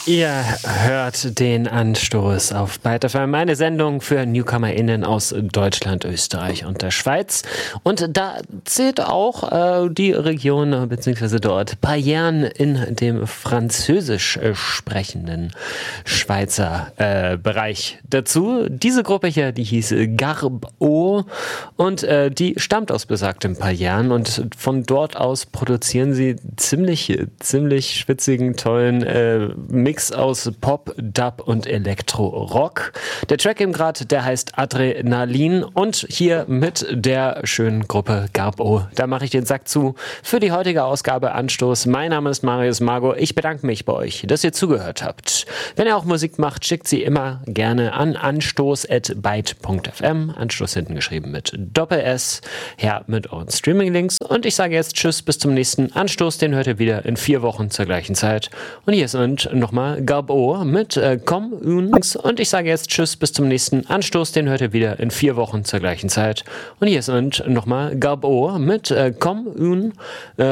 Ihr hört den Anstoß auf Byte FM, eine Sendung für NewcomerInnen aus Deutschland, Österreich und der Schweiz. Und da zählt auch die Region bzw. dort Payerne in dem französisch sprechenden Schweizer Bereich dazu. Diese Gruppe hier, die hieß Garbo und die stammt aus besagtem Payerne und von dort aus produzieren sie ziemlich schwitzigen, tollen Mix aus Pop, Dub und Elektro-Rock. Der Track eben gerade, der heißt Adrenalin und hier mit der schönen Gruppe Garbo. Da mache ich den Sack zu für die heutige Ausgabe Anstoß. Mein Name ist Marius Margo. Ich bedanke mich bei euch, dass ihr zugehört habt. Wenn ihr auch Musik macht, schickt sie immer gerne an anstoß@byte.fm. Anstoß hinten geschrieben mit Doppel-S. Her mit euren Streaming-Links. Und ich sage jetzt Tschüss, bis zum nächsten Anstoß. Den hört ihr wieder in 4 Wochen zur gleichen Zeit. Und hier sind nochmal Garbo mit Komm und ich sage jetzt Tschüss, bis zum nächsten Anstoß. Den hört ihr wieder in 4 Wochen zur gleichen Zeit. Und hier sind nochmal Garbo mit Komm